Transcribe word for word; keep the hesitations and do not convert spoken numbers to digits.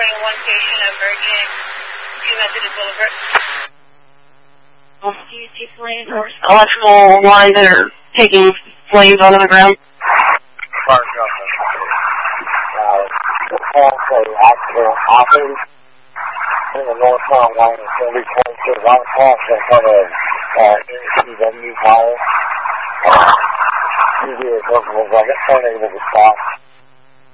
reporting one patient emerging to Methodist Boulevard. Do you see flames or electrical lines that are taking flames onto the ground? Park up. Uh, the also accident happened in the northbound line of thirty twenty-two. One call in front of uh, N C W Power. Two vehicles was like unable to stop.